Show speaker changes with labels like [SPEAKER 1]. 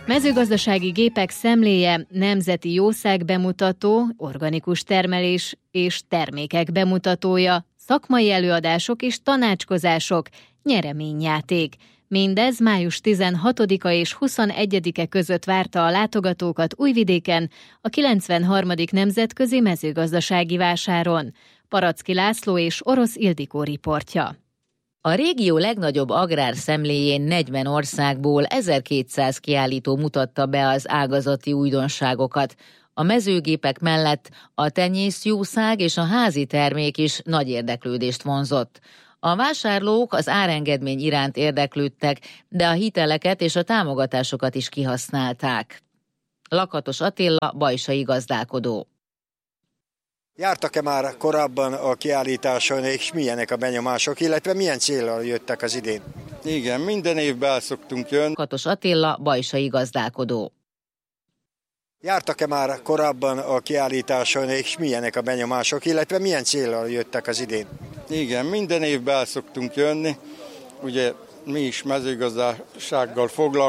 [SPEAKER 1] Mezőgazdasági gépek szemléje, nemzeti jószág bemutató, organikus termelés és termékek bemutatója, szakmai előadások és tanácskozások, nyereményjáték. Mindez május 16-a és 21-e között várta a látogatókat Újvidéken, a 93. Nemzetközi Mezőgazdasági Vásáron. Paracki László és Orosz Ildikó riportja.
[SPEAKER 2] A régió legnagyobb agrárszemléjén 40 országból 1200 kiállító mutatta be az ágazati újdonságokat. A mezőgépek mellett a tenyészjószág és a házi termék is nagy érdeklődést vonzott. A vásárlók az árengedmény iránt érdeklődtek, de a hiteleket és a támogatásokat is kihasználták. Lakatos Attila, bajsai gazdálkodó.
[SPEAKER 3] Jártak-e már korábban a kiállításon, és milyenek a benyomások, illetve milyen céllal jöttek az idén?
[SPEAKER 4] Igen, minden évben el szoktunk jönni.
[SPEAKER 2] Lakatos Attila, bajsai gazdálkodó.
[SPEAKER 3] Jártak-e már korábban a kiállításon, és milyenek a benyomások, illetve milyen céllal jöttek az idén?
[SPEAKER 4] Igen, minden évben el szoktunk jönni. Ugye mi is mezőgazdasággal foglalkozunk.